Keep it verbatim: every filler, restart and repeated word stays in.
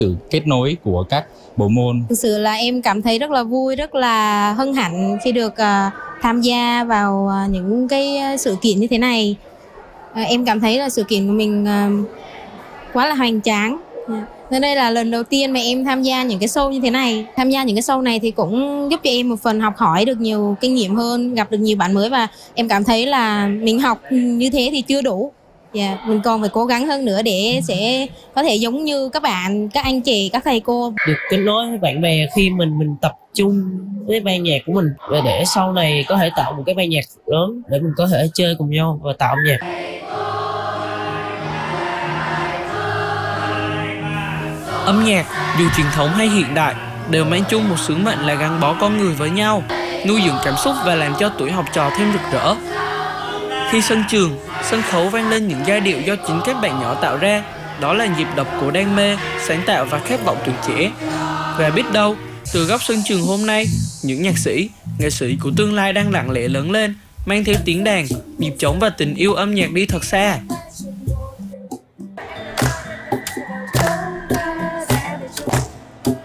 sự kết nối của các bộ môn. Thực sự là em cảm thấy rất là vui, rất là hân hạnh khi được uh, tham gia vào uh, những cái sự kiện như thế này. Uh, em cảm thấy là sự kiện của mình uh, quá là hoành tráng. Yeah. Nên đây là lần đầu tiên mà em tham gia những cái show như thế này. Tham gia những cái show này thì cũng giúp cho em một phần học hỏi được nhiều kinh nghiệm hơn, gặp được nhiều bạn mới, và em cảm thấy là mình học như thế thì chưa đủ. Yeah, mình còn phải cố gắng hơn nữa để sẽ có thể giống như các bạn, các anh chị, các thầy cô. Được kết nối với bạn bè khi mình mình tập trung với ban nhạc của mình, và để sau này có thể tạo một cái ban nhạc lớn để mình có thể chơi cùng nhau và tạo âm nhạc. Âm nhạc, dù truyền thống hay hiện đại, đều mang chung một sứ mệnh là gắn bó con người với nhau, nuôi dưỡng cảm xúc và làm cho tuổi học trò thêm rực rỡ. Khi sân trường, sân khấu vang lên những giai điệu do chính các bạn nhỏ tạo ra, đó là nhịp đập của đam mê, sáng tạo và khát vọng tuổi trẻ. Và biết đâu, từ góc sân trường hôm nay, những nhạc sĩ, nghệ sĩ của tương lai đang lặng lẽ lớn lên, mang theo tiếng đàn, nhịp trống và tình yêu âm nhạc đi thật xa.